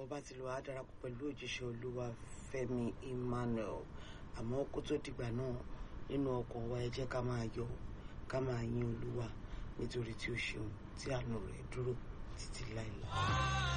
bá ti lọ á darapọ̀ pẹ̀lú òjíṣẹ́ Olúwa Fẹ́mi Emmanuel. Àmọ́ kó tó dìgbà náà nínú ọkàn wa ẹ jẹ́ ká máa yọ̀ ká máa yìn Olúwa nítorí tí ó ṣeun tí àánú rẹ̀ dúró títí láéláé.